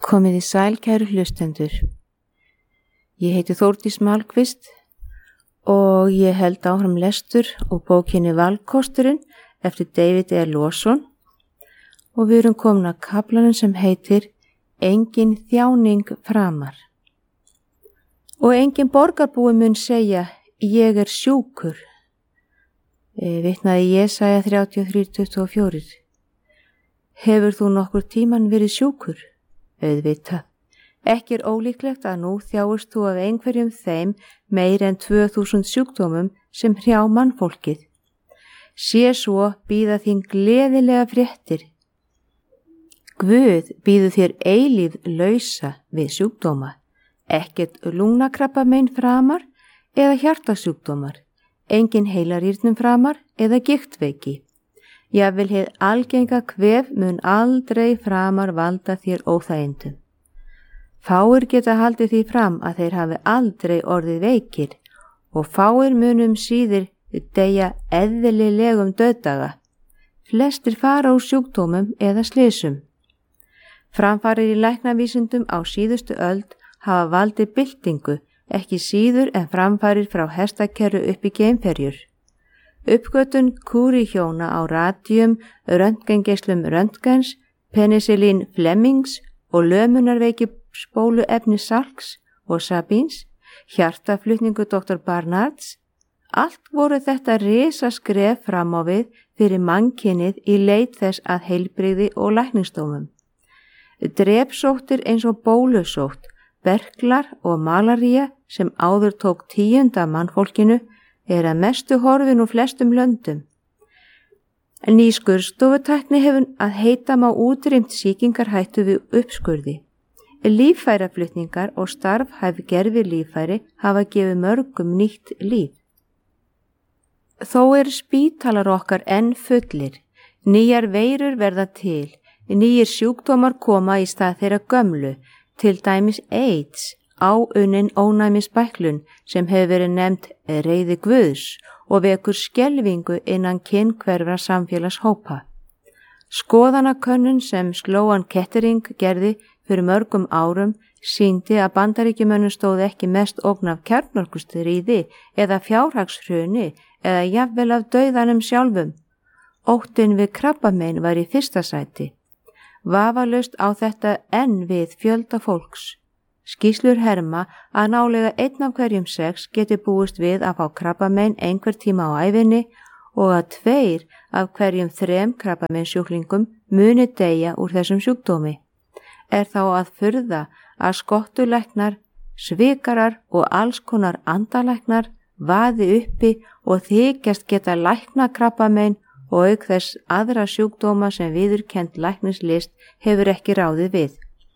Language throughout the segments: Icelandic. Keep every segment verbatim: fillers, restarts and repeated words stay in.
Komið í sæl, kæru hlustendur. Ég heiti Þórdís Malmqvist og ég held áfram lestur úr bókinni Valkosturinn eftir David E. Lawson og við erum komin að kaflanum sem heitir Engin þjáning framar. Og engin borgarbúi mun segja, ég er sjúkur. E, vitnaði Jesaja þrjátíu og þrjú tuttugu og fjögur. Hefur þú nokkur tíman verið sjúkur? Auðvitað. Ekki er ólíklegt að nú þjáist þú af einhverjum þeim meir en tvö þúsund sjúkdómum sem hrjá mannfólkið. Sé svo bíða þín gleðilega fréttir. Guð býður þér eilífð lausa við sjúkdóma, ekkert lungnakrabbamein framar eða hjartasjúkdómar, engin heilarýrnum framar eða giktveiki. Jafnvel hið algenga kvef mun aldrei framar valda þér óþægindum. Fáir geta haldið því fram að þeir hafi aldrei orðið veikir og fáir munum síður deyja eðlilegum dauðdaga. Flestir fara úr sjúkdómum eða slysum. Framfarir í læknavísindum á síðustu öld hafa valdið byltingu, ekki síður en framfarir frá hestakerru upp í geimferjur. Uppgötun kúrihjóna á radíum, röntgengeislum röntgens, penicillin Flemings og lömunarveiki spóluefni Salks og Sabins, hjartaflutningu doktor Barnards, allt voru þetta risaskref fram á við fyrir mannkynið í leit þess að heilbrigði og lækningsdómum. Drepsóttir eins og bólusótt, berklar og malaría sem áður tók tíunda mannfólkinu er að mestu horfin úr flestum löndum. Ný skurðstofutækni hefur að heita má útrýmt sýkingarhættu við uppskurði. Líffæraflutningar og starfhæf gerfi líffæri hafa gefið mörgum nýtt líf. Þó er spítalar okkar enn fullir, nýjar veirur verða til, nýjir sjúkdómar koma í stað þeirra gömlu, til dæmis AIDS, áunnin ónæmisbæklun sem hefur verið nefnt reiði Guðs og vekur skelfingu innan kynhverfra samfélagshópa. Skoðanakönnun sem Sloan Kettering gerði fyrir mörgum árum sýndi að Bandaríkjamönnum stóð ekki mest ógn af kjarnorkustríði eða fjárhagshruni eða jafnvel af dauðanum sjálfum. Óttinn við krabbamein var í fyrsta sæti. Vafalaust á þetta enn við fjölda fólks. Skýrslur herma að nálega einn af hverjum sex geti búist við að fá krabbamein einhver tíma á ævinni og að tveir af hverjum þrem krabbameinsjúklingum muni deyja úr þessum sjúkdómi. Er þá að furða að skottulæknar, svikarar og alls konar andalæknar vaði uppi og þykjast geta lækna krabbamein og auk þess aðra sjúkdóma sem viðurkennd læknislist hefur ekki ráðið við.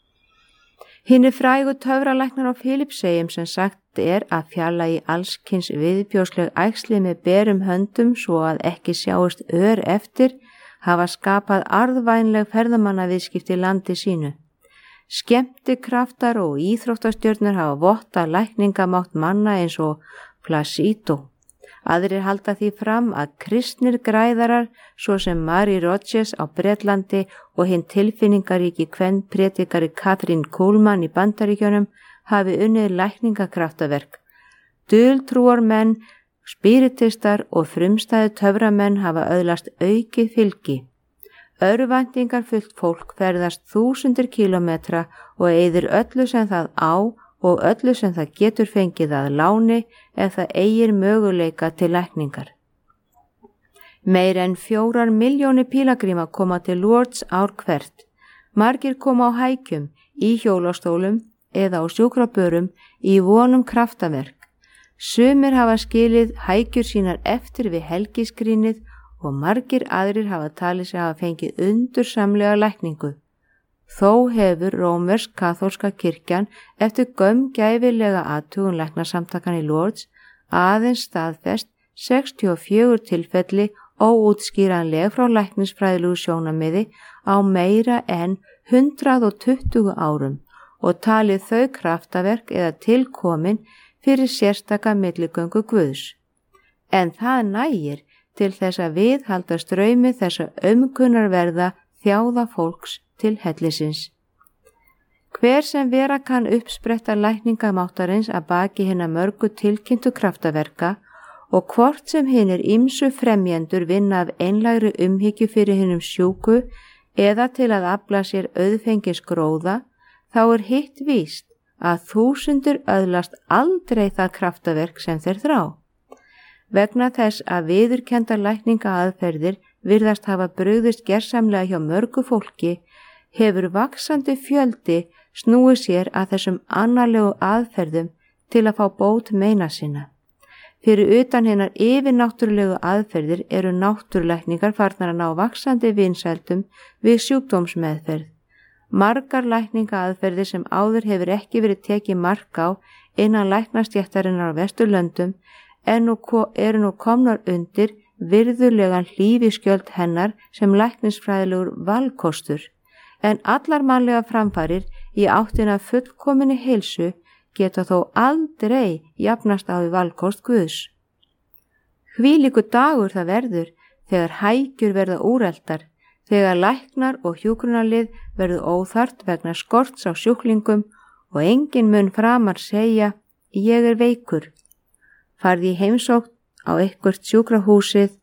Hinir frægu töfralæknar á Filippseyjum sem sagt er að fjalla í allskyns viðbjóðsleg æxli með berum höndum svo að ekki sjáist ör eftir hafa skapað arðvænleg ferðamannaviðskipti í landi sínu. Skemmtikraftar og íþróttastjörnur hafa votta lækningamátt manna eins og Placido. Aðrir halda því fram að kristnir græðarar svo sem Mary Rogers á Bretlandi og hinn tilfinningaríki kvenpredikari Katrín Kuhlman í Bandaríkjunum hafi unnið lækningakraftaverk. Dultrúar menn, spiritistar og frumstæðu töframenn hafa öðlast aukið fylgi. Örvæntingar fullt fólk ferðast þúsundir kílómetra og eyðir öllu sem það á og öllu sem það getur fengið að láni ef það eigir möguleika til lækningar. Meir en fjórar milljónir pílagríma koma til Lourdes ár hvert. Margir koma á hækjum, í hjólastólum eða á sjúkrabörum í vonum kraftaverk. Sumir hafa skilið hækjur sínar eftir við helgiskrínið og margir aðrir hafa talið sig hafa fengið undursamlega lækningu. Þó hefur rómversk-kaþólska kirkjan eftir gaumgæfilega athugun læknasamtakan í Lourdes aðeins staðfest sextíu og fjögur tilfelli óútskýranleg frá læknisfræðilegu sjónarmiði á meira en hundrað og tuttugu árum og talið þau kraftaverk eða tilkomin fyrir sérstaka milligöngu Guðs. En það nægir til þess að viðhalda straumi þessa umkunnarverða þjáða fólks til hellisins. Hver sem vera kann uppspretta lækningamáttarins að baki hinna mörgu tilkynntu kraftaverka og hvort sem hinir ýmsu fremjendur vinna af einlægri umhyggju fyrir hinum sjúku eða til að afla sér auðfengis gróða, þá er hitt víst að þúsundir öðlast aldrei það kraftaverk sem þeir þrá. Vegna þess að viðurkendar lækningaaðferðir virðast hafa brugðist gersamlega hjá mörgu fólki, hefur vaxandi fjöldi snúið sér að þessum annarlegu aðferðum til að fá bót meina sinna. Fyrir utan hinnar yfirnáttúrulegu aðferðir eru náttúrulækningar farnar að ná vaxandi vinsældum við sjúkdómsmeðferð. Margar lækningaaðferðir sem áður hefur ekki verið tekið mark á innan læknastéttarinnar á Vesturlöndum en nú eru nú komnar undir virðulegan hlífiskjöld hennar sem læknisfræðilegur valkostur, en allar mannlega framfarir í áttina fullkominni heilsu geta þó aldrei jafnast á við valkost Guðs. Hvílíkur dagur það verður þegar hækjur verða úreldar, þegar læknar og hjúkrunarlið verður óþarft vegna skorts á sjúklingum og enginn mun framar segja, ég er veikur. Farði í heimsókn á eitthvert sjúkrahúsið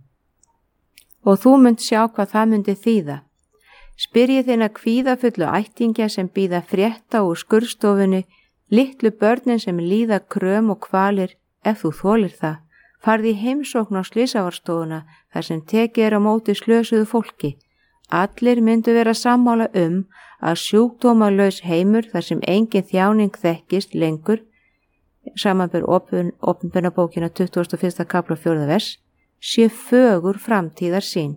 og þú munt sjá hvað það myndi þýða. Spyrjið þina kvíðafullu ættingja sem bíða frétta úr skurðstofunni, litlu börnin sem líða kröm og kvalir ef þú þolir það. Farði í heimsókn á slysavarstofuna þar sem tekið er á móti slösuðu fólki. Allir myndu vera sammála um að sjúkdómalaus heimur þar sem engin þjáning þekkist lengur, samanber opinberabókina tuttugasta og fyrsta kafla fjórða vers, sé fögur framtíðar sín.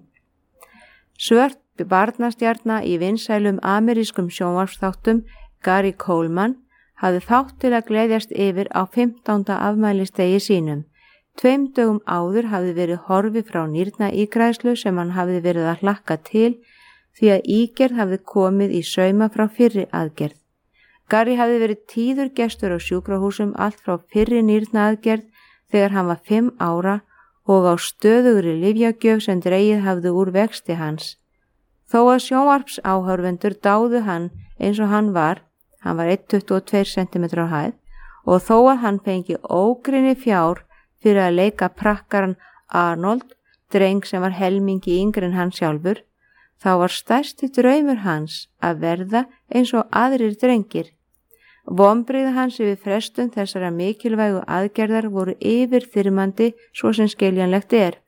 Svört barnastjarna í vinsælum amerískum sjónvarpsþáttum Gary Coleman hafði þátt til að gleðjast yfir á fimmtánda afmælistegi sínum. Tveim dögum áður hafði verið horfi frá nýrnaígræðslu sem hann hafði verið að hlakka til því að ígerð hafði komið í sauma frá fyrri aðgerð. Gary hafði verið tíður gestur á sjúkrahúsum allt frá fyrri nýrnaaðgerð þegar hann var fimm ára og á stöðugri lyfjagjöf sem dregið hafði úr vexti hans. Þó að sjónvarpsáhorfendur dáðu hann eins og hann var, hann var einn komma tuttugu og tveir sentimetrar á hæð, og þó að hann fengi ógrynni fjár fyrir að leika prakkaran Arnold, dreng sem var helmingi yngri en hann sjálfur, þá var stærsti draumur hans að verða eins og aðrir drengir. Vonbrigði hans yfir frestun þessara mikilvægu aðgerðar voru yfirþyrmandi svo sem skiljanlegt er.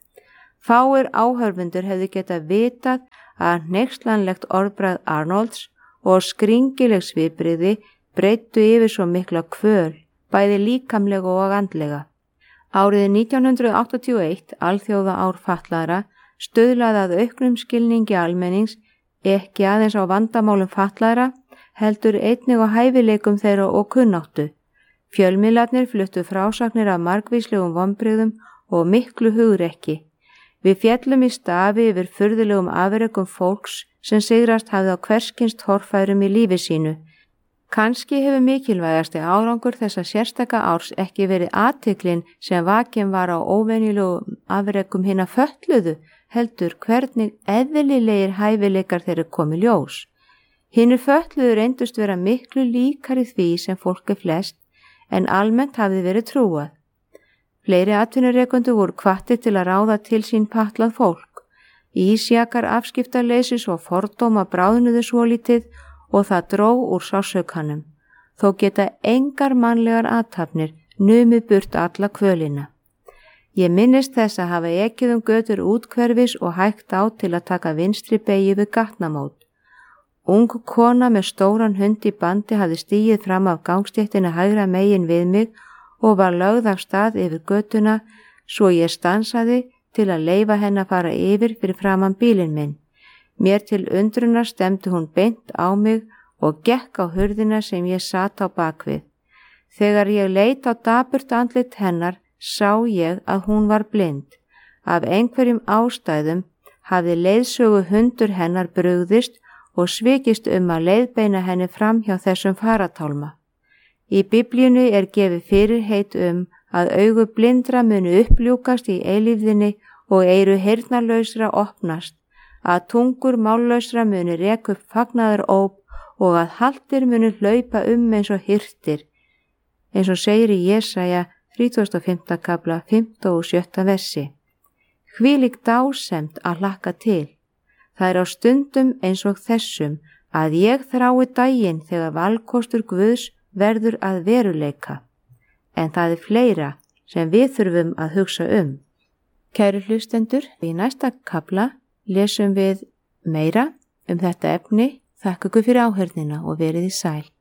Fáir áhorfendur hefðu getað vitað að hneykslanlegt orðbragð Arnolds og skringileg svipbrigði breyttu yfir svo mikla kvöl, bæði líkamlega og andlega. Árið nítján hundruð áttatíu og eitt, alþjóða ár fatlaðra, stuðlaði að auknum skilningi almennings ekki aðeins á vandamálum fatlaðra, heldur einnig á hæfileikum þeirra og kunnáttu. Fjölmiðlarnir fluttu frásagnir af margvíslegum vonbrigðum og miklu hugrekki. Við féllum í stafi yfir furðulegum afrekum fólks sem sigrast hafði á hverskins torfærum í lífi sínu. Kannski hefur mikilvægasti árangur þessa sérstaka árs ekki verið athyglin sem vakin var á óvenjulegum afrekum hinna fötluðu, heldur hvernig eðlilegir hæfileikar þeirra komi ljós. Hinir fötluðu reyndust vera miklu líkari því sem fólki flest en almennt hafði verið trúað. Fleiri atvinnurekendur voru hvattir til að ráða til sín fatlað fólk. Ísjakar afskiptaleysis og fordóma bráðnuðu svolítið og það dró úr sársaukannum. Þó geta engar mannlegar athafnir numið burt alla kvölina. Ég minnist þess að hafa ekið um götur útkverfis og hægt á til að taka vinstri beygju við gatnamót. Ung kona með stóran hund í bandi hafði stigið fram af gangstéttina hægra megin við mig og var lögð af stað yfir götuna svo ég stansaði til að leyfa henni að fara yfir fyrir framan bílinn minn. Mér til undrunar stemdi hún beint á mig og gekk á hurðina sem ég sat á bakvið. Þegar ég leit á dapurt andlit hennar sá ég að hún var blind. Af einhverjum ástæðum hafði leiðsögu hundur hennar brugðist og svikist um að leiðbeina henni fram hjá þessum faratálma. Í Biblíunni er gefið fyrirheit um að augu blindra munu uppljúkast í eilífðinni og eyru heyrnarlausra opnast, að tungur mállausra munu reka upp fagnaðaróp og að haltir munu hlaupa um eins og hirtir, eins og segir í Jesaja þrítugasta og fimmta kafla fimmta og sjötta versi. Hvílík dásemd að hlakka til. Það er á stundum eins og þessum að ég þrái daginn þegar valkostur Guðs verður að veruleika. En það er fleira sem við þurfum að hugsa um. Kæru hlustendur, í næsta kafla lesum við meira um þetta efni. Þakka ykkur fyrir áheyrnina og verið í sæl.